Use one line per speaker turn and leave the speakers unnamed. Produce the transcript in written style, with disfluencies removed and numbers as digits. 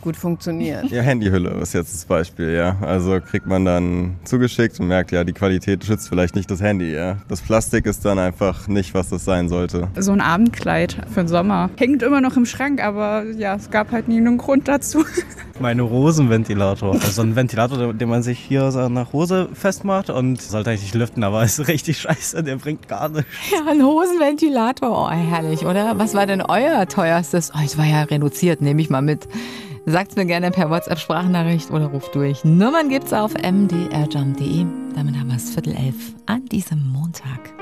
gut funktioniert.
Ja, Handyhülle ist jetzt das Beispiel, ja. Also kriegt man dann zugeschickt und merkt, ja, die Qualität schützt vielleicht nicht das Handy, ja. Das Plastik ist dann einfach nicht, was das sein sollte.
So ein Abendkleid für den Sommer. Hängt immer noch im Schrank, aber ja, es gab halt nie einen Grund dazu.
Mein Hosenventilator. Also ein Ventilator, den man sich hier so nach Hose festmacht und sollte eigentlich nicht lüften, aber ist richtig scheiße, der bringt gar nichts.
Ja, ein Hosenventilator. Oh, herrlich, oder? Was war denn euer teuerstes? Oh, es war ja reduziert, nehme ich mal mit. Sagt's mir gerne per WhatsApp-Sprachnachricht oder ruft durch. Nummern gibt's auf mdrjam.de. Damit haben wir es 10:15 an diesem Montag.